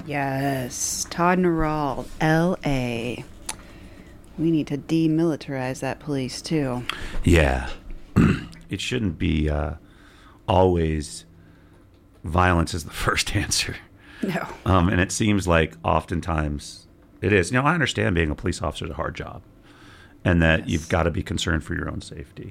Yes, Todd Naral, L.A. We need to demilitarize that police too. Yeah. It shouldn't be always violence is the first answer. No. And it seems like oftentimes it is. You know, I understand being a police officer is a hard job and that you've got to be concerned for your own safety.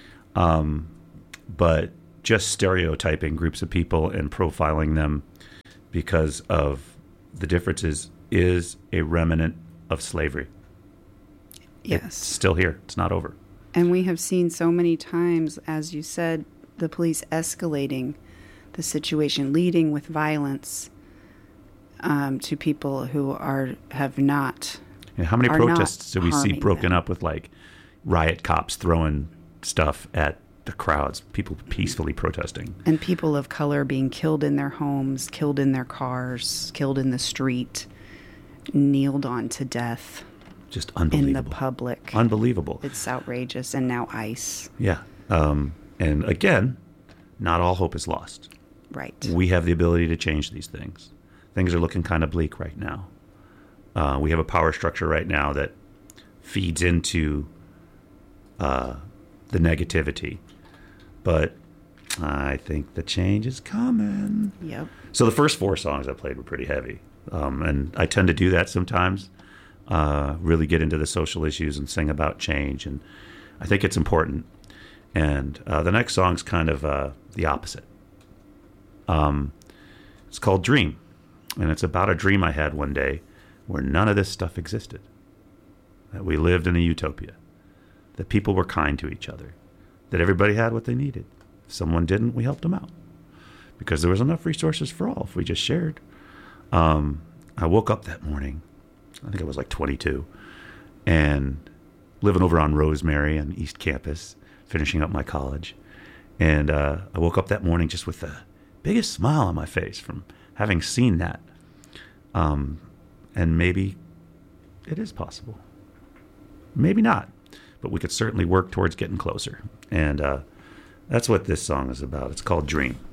But just stereotyping groups of people and profiling them because of the differences is a remnant of slavery. Yes. It's still here. It's not over. And we have seen so many times, as you said, the police escalating the situation, leading with violence to people who have not. Yeah, how many protests do we see broken them. up with like riot cops throwing stuff at the crowds, people peacefully protesting? And people of color being killed in their homes, killed in their cars, killed in the street, kneeled on to death. Just unbelievable. In the public. Unbelievable. It's outrageous. And now ICE. Yeah. And again, not all hope is lost. Right. We have the ability to change these things. Things are looking kind of bleak right now. We have a power structure right now that feeds into the negativity. But I think the change is coming. Yep. So the first 4 songs I played were pretty heavy. And I tend to do that sometimes. Really get into the social issues and sing about change. And I think it's important. And the next song's kind of the opposite. It's called Dream. And it's about a dream I had one day where none of this stuff existed. That we lived in a utopia. That people were kind to each other. That everybody had what they needed. If someone didn't, we helped them out. Because there was enough resources for all if we just shared. I woke up that morning. I think I was like 22. And living over on Rosemary on East Campus, finishing up my college. And I woke up that morning just with the biggest smile on my face from having seen that. And maybe it is possible. Maybe not. But we could certainly work towards getting closer. And that's what this song is about. It's called Dream.